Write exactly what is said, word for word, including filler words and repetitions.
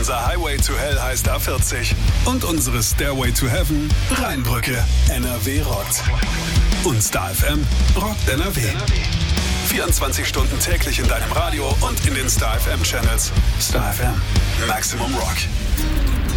Unser Highway to Hell heißt A vierzig. Und unsere Stairway to Heaven Rheinbrücke. N R W rockt. Und Star F M rockt N R W. vierundzwanzig Stunden täglich in deinem Radio und in den Star F M Channels. Star F M. Maximum Rock.